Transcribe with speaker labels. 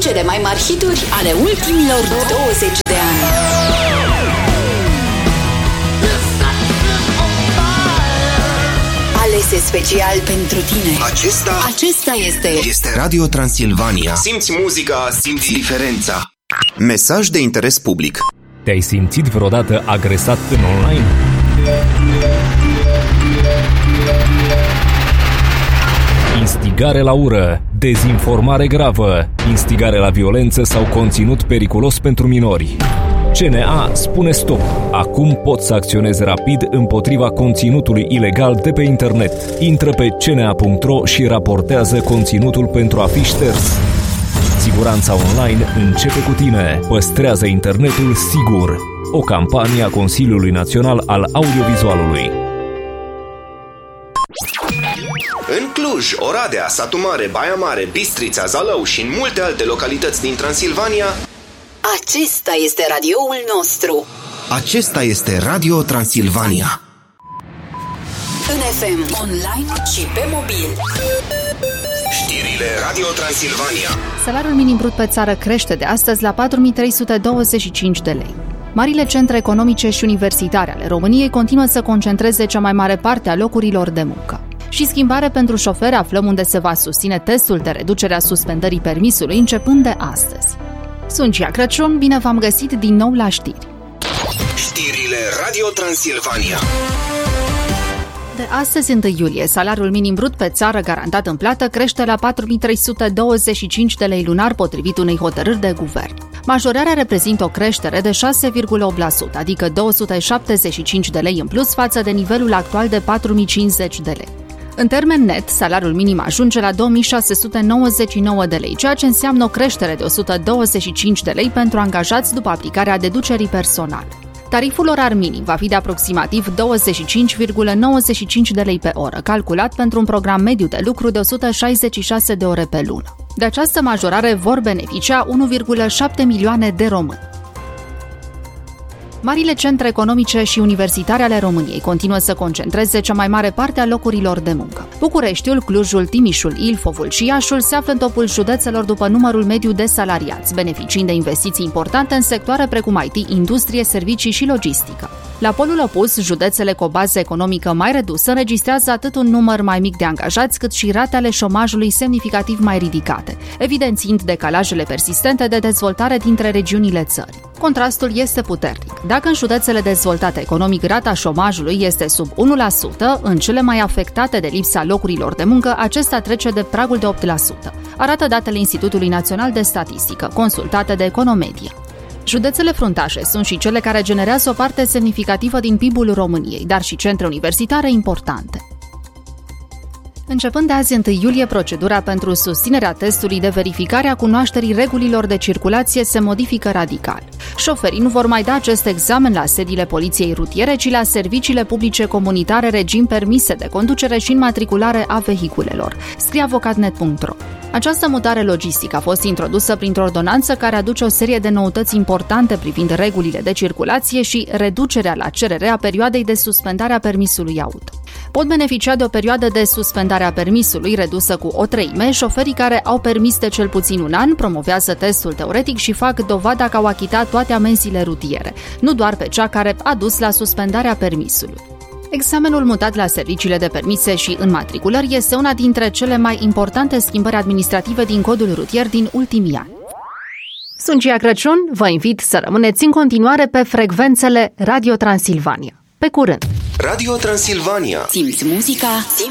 Speaker 1: cele mai mari hituri ale ultimilor 20 de ani. Alese special pentru tine. Acesta este
Speaker 2: Radio Transilvania. Simți muzica, simți diferența. Mesaj de interes public.
Speaker 3: Te-ai simțit vreodată agresat în online? Instigare la ură, dezinformare gravă, instigare la violență sau conținut periculos pentru minori. CNA spune stop. Acum poți să acționezi rapid împotriva conținutului ilegal de pe internet. Intră pe cna.ro și raportează conținutul pentru a fi șters. Siguranța online începe cu tine. Păstrează internetul sigur. O campanie a Consiliului Național al Audiovizualului.
Speaker 2: În Cluj, Oradea, Satu Mare, Baia Mare, Bistrița, Zalău și în multe alte localități din Transilvania,
Speaker 1: acesta este radioul nostru.
Speaker 2: Acesta este Radio Transilvania.
Speaker 1: În FM, online și pe mobil.
Speaker 2: Știrile Radio Transilvania.
Speaker 4: Salariul minim brut pe țară crește de astăzi la 4.325 de lei. Marile centre economice și universitare ale României continuă să concentreze cea mai mare parte a locurilor de muncă. Și schimbare pentru șoferi, aflăm unde se va susține testul de reducere a suspendării permisului începând de astăzi. Sunt Cia Crăciun, bine v-am găsit din nou la știri.
Speaker 2: Știrile Radio Transilvania.
Speaker 4: De astăzi, 1 iulie, salariul minim brut pe țară garantat în plată crește la 4.325 de lei lunar, potrivit unei hotărâri de guvern. Majorarea reprezintă o creștere de 6,8%, adică 275 de lei în plus față de nivelul actual de 4.050 de lei. În termen net, salariul minim ajunge la 2.699 de lei, ceea ce înseamnă o creștere de 125 de lei pentru angajați după aplicarea deducerii personale. Tariful orar minim va fi de aproximativ 25,95 de lei pe oră, calculat pentru un program mediu de lucru de 166 de ore pe lună. De această majorare vor beneficia 1,7 milioane de români. Marile centre economice și universitare ale României continuă să concentreze cea mai mare parte a locurilor de muncă. Bucureștiul, Clujul, Timișul, Ilfovul și Iașul se află în topul județelor după numărul mediu de salariați, beneficiind de investiții importante în sectoare precum IT, industrie, servicii și logistică. La polul opus, județele cu o bază economică mai redusă înregistrează atât un număr mai mic de angajați, cât și rate ale șomajului semnificativ mai ridicate, evidențiind decalajele persistente de dezvoltare dintre regiunile țării. Contrastul este puternic. Dacă în județele dezvoltate economic rata șomajului este sub 1%, în cele mai afectate de lipsa locurilor de muncă, acesta trece de pragul de 8%, arată datele Institutului Național de Statistică, consultate de Economedia. Județele fruntașe sunt și cele care generează o parte semnificativă din PIB-ul României, dar și centre universitare importante. Începând de azi, 1 iulie, procedura pentru susținerea testului de verificare a cunoașterii regulilor de circulație se modifică radical. Șoferii nu vor mai da acest examen la sediile poliției rutiere, ci la serviciile publice comunitare, regim permise de conducere și înmatriculare a vehiculelor, scrie avocatnet.ro. Această mutare logistică a fost introdusă printr-o ordonanță care aduce o serie de noutăți importante privind regulile de circulație și reducerea la cerere a perioadei de suspendare a permisului auto. Pot beneficia de o perioadă de suspendare a permisului redusă cu 1/3. Șoferii care au permis de cel puțin un an promovează testul teoretic și fac dovada că au achitat toate amenziile rutiere, nu doar pe cea care a dus la suspendarea permisului. Examenul mutat la serviciile de permise și înmatriculări este una dintre cele mai importante schimbări administrative din codul rutier din ultimii ani. Sunt Cia Crăciun, vă invit să rămâneți în continuare pe frecvențele Radio Transilvania. Pe curând!
Speaker 2: Radio Transilvania.
Speaker 1: Simți muzica, simți